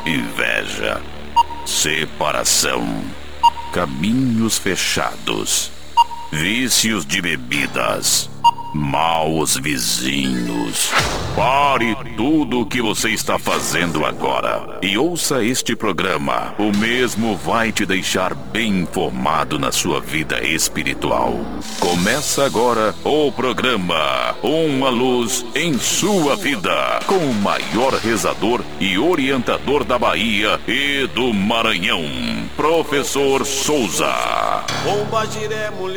inveja, separação, caminhos fechados, vícios de bebidas, maus vizinhos. Pare tudo o que você está fazendo agora e ouça este programa. O mesmo vai te deixar bem informado na sua vida espiritual. Começa agora o programa Uma Luz em Sua Vida, com o maior rezador e orientador da Bahia e do Maranhão, Professor Souza. Pomba, giré, mulher.